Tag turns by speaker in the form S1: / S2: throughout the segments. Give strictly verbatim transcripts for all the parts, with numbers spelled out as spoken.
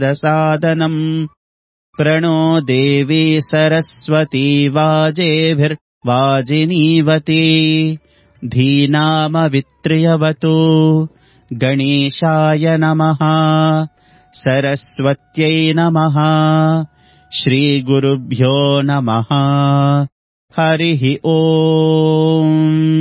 S1: साधनम् प्रणो देवी सरस्वती वाजेभिर्वाजिनीवती धीनामवित्र्यवतु गणेशाय नमः सरस्वत्यै नमः श्रीगुरुभ्यो नमः हरिः Om.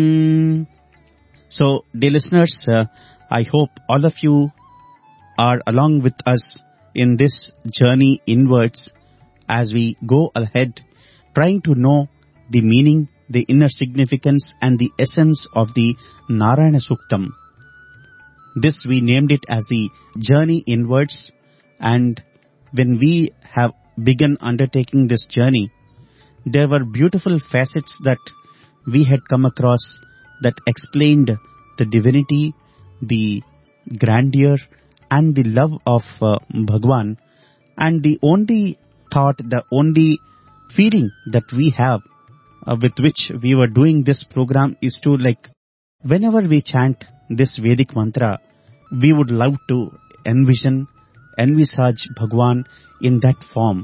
S1: So, dear listeners, uh, I hope all of you are along with us in this journey inwards as we go ahead, trying to know the meaning, the inner significance and the essence of the Narayana Suktam. This we named it as the journey inwards, and when we have begun undertaking this journey, there were beautiful facets that we had come across that explained the divinity, the grandeur and the love of uh, Bhagwan. And the only thought, the only feeling that we have uh, with which we were doing this program is to, like, whenever we chant this Vedic mantra, we would love to envision, envisage Bhagwan in that form.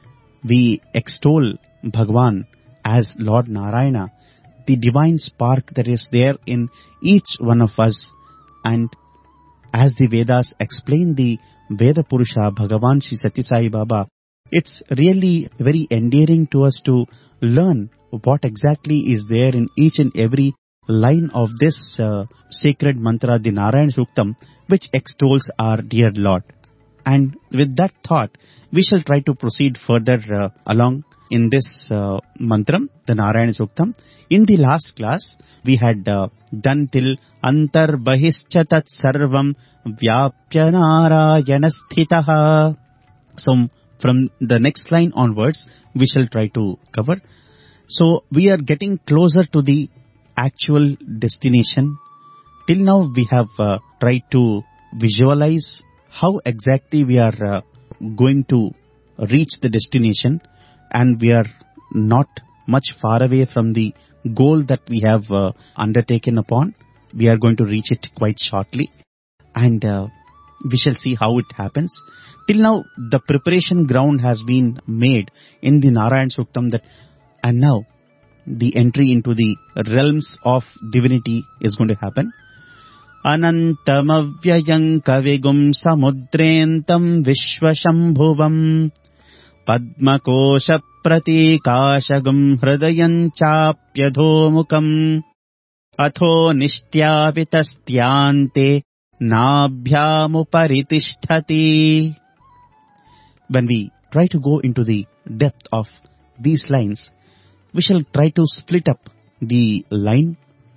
S1: We extol Bhagwan as Lord Narayana, the divine spark that is there in each one of us. And as the Vedas explain the Veda Purusha, Bhagavan Sri Sathya Sai Baba, it's really very endearing to us to learn what exactly is there in each and every line of this uh, sacred mantra, the Narayana Suktam, which extols our dear Lord. And with that thought, we shall try to proceed further uh, along in this uh, mantram, the Narayana Suktam. In the last class, we had uh, done till Antar Bahischa Tat Sarvam Vyapya Narayana Sthitaha. So from the next line onwards, we shall try to cover. So we are getting closer to the actual destination. Till now, we have uh, tried to visualize how exactly we are uh, going to reach the destination, and we are not much far away from the goal that we have uh, undertaken upon. We are going to reach it quite shortly, and uh, we shall see how it happens. Till now, the preparation ground has been made in the Narayana Suktam, that, and now the entry into the realms of divinity is going to happen. Anantamavyayam kavigum samudrentam vishvashambhuvam padmakosha pratikashagum hridayam chapyadhomukam atho nishtyavitasthyante nabhyamuparitishthati. When we try to go into the depth of these lines, we shall try to split up the line.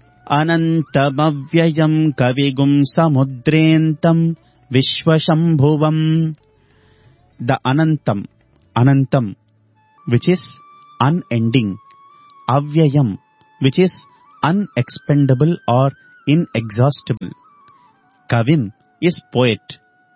S1: Anantamavyayam kavigum samudrentam vishvashambhuvam. The Anantam, Anantam, which is unending. Avyayam, which is unexpendable or inexhaustible. Kavim is poet.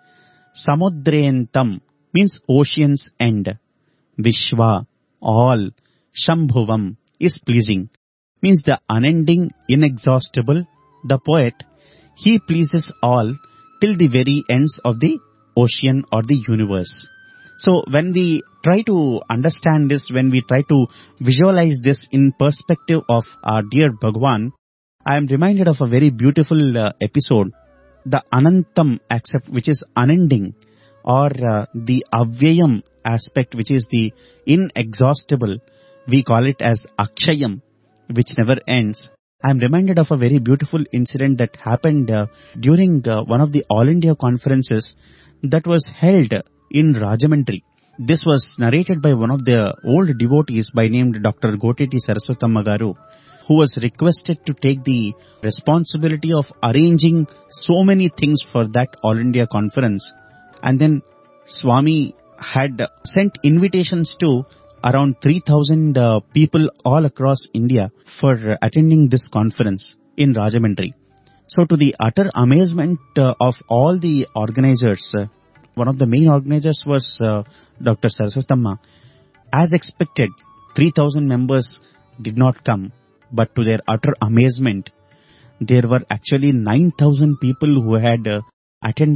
S1: Samudrentam means ocean's end. Vishva, all. Shambhuvam is pleasing. Means the unending, inexhaustible, the poet, he pleases all till the very ends of the ocean or the universe. So when we try to understand this, when we try to visualize this in perspective of our dear Bhagwan, I am reminded of a very beautiful uh, episode. The Anantam aspect, which is unending, or uh, the Avyayam aspect, which is the inexhaustible, we call it as Akshayam, which never ends. I am reminded of a very beautiful incident that happened uh, during uh, one of the All India conferences that was held in Rajahmundry. This was narrated by one of the old devotees by name Doctor Goteti Saraswatamma Garu, who was requested to take the responsibility of arranging so many things for that All India conference. And then Swami had sent invitations to around three thousand uh, people all across India for uh, attending this conference in Rajahmundry. So to the utter amazement uh, of all the organizers, uh, one of the main organizers was uh, Doctor Saraswatamma. As expected, three thousand members did not come, but to their utter amazement, there were actually nine thousand people who had uh, attended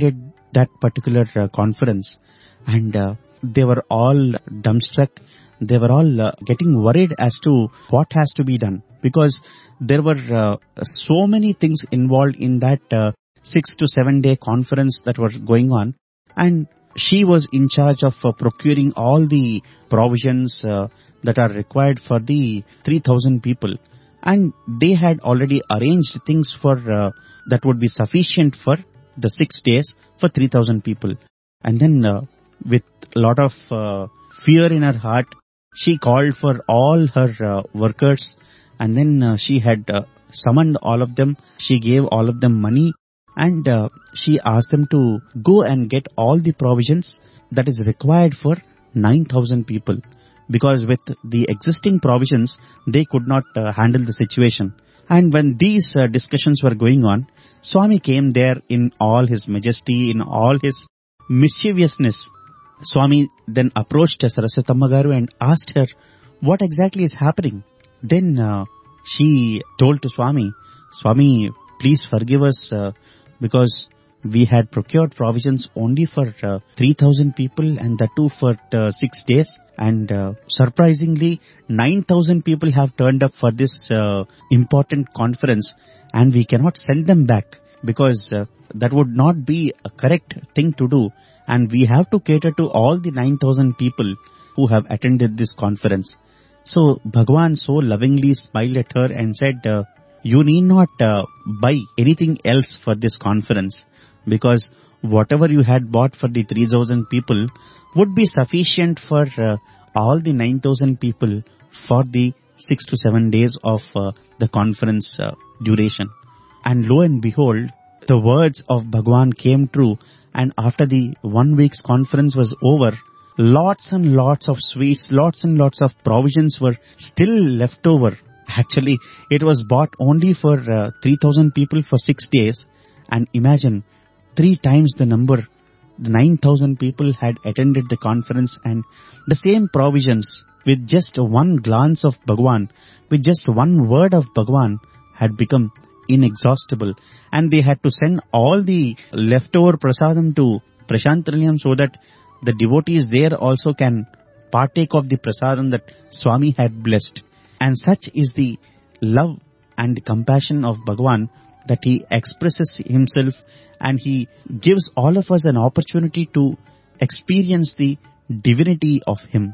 S1: that particular uh, conference, and uh, they were all dumbstruck. They were all uh, getting worried as to what has to be done, because there were uh, so many things involved in that uh, six to seven day conference that were going on, and she was in charge of uh, procuring all the provisions uh, that are required for the three thousand people. And they had already arranged things for uh, that would be sufficient for the six days for three thousand people. And then uh, with a lot of uh, fear in her heart, she called for all her uh, workers, and then uh, she had uh, summoned all of them. She gave all of them money, and uh, she asked them to go and get all the provisions that is required for nine thousand people. Because with the existing provisions, they could not uh, handle the situation. And when these uh, discussions were going on, Swami came there in all his majesty, in all his mischievousness. Swami then approached Saraswatamma Garu and asked her, what exactly is happening? Then uh, she told to Swami, Swami, please forgive us uh, because we had procured provisions only for uh, three thousand people, and that too for uh, six days. And uh, surprisingly, nine thousand people have turned up for this uh, important conference, and we cannot send them back because uh, that would not be a correct thing to do. And we have to cater to all the nine thousand people who have attended this conference. So Bhagwan so lovingly smiled at her and said, uh, you need not uh, buy anything else for this conference, because whatever you had bought for the three thousand people would be sufficient for uh, all the nine thousand people for the six to seven days of uh, the conference uh, duration. And lo and behold, the words of Bhagwan came true, and after the one week's conference was over, lots and lots of sweets, lots and lots of provisions were still left over. Actually, it was bought only for uh, three thousand people for six days. And imagine, three times the number, the nine thousand people had attended the conference, and the same provisions with just one glance of Bhagwan, with just one word of Bhagwan, had become inexhaustible. And they had to send all the leftover prasadam to Prashantanilayam so that the devotees there also can partake of the prasadam that Swami had blessed. And such is the love and the compassion of Bhagwan that he expresses himself, and he gives all of us an opportunity to experience the divinity of him.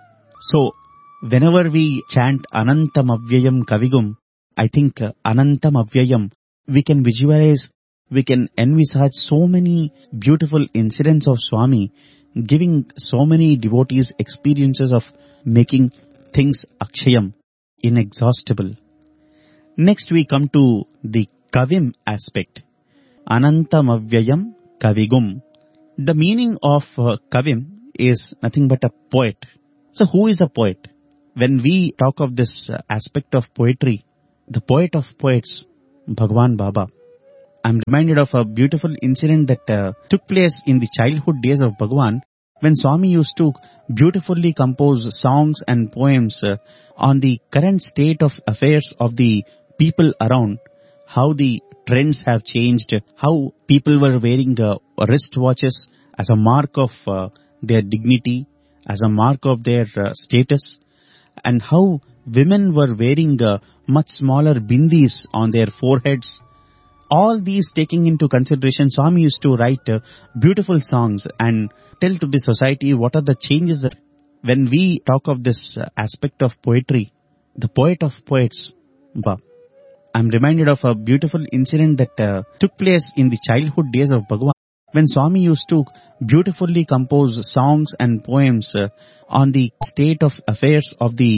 S1: So, whenever we chant Anantam Avyayam Kavigum, I think uh, Anantam Avyayam, we can visualize, we can envisage so many beautiful incidents of Swami, giving so many devotees experiences of making things akshayam, inexhaustible. Next we come to the Kavim aspect. Anantam Avyayam Kavigum. The meaning of uh, Kavim is nothing but a poet. So who is a poet? When we talk of this uh, aspect of poetry, the poet of poets, Bhagwan Baba. I'm reminded of a beautiful incident that uh, took place in the childhood days of Bhagwan, when Swami used to beautifully compose songs and poems uh, on the current state of affairs of the people around, how the trends have changed, how people were wearing uh, wristwatches as a mark of uh, their dignity, as a mark of their uh, status, and how women were wearing uh, much smaller bindis on their foreheads. All these taking into consideration, Swami used to write uh, beautiful songs and tell to the society what are the changes that when we talk of this uh, aspect of poetry, the poet of poets, Baba. I'm reminded of a beautiful incident that uh, took place in the childhood days of Bhagwan, when Swami used to beautifully compose songs and poems uh, on the state of affairs of the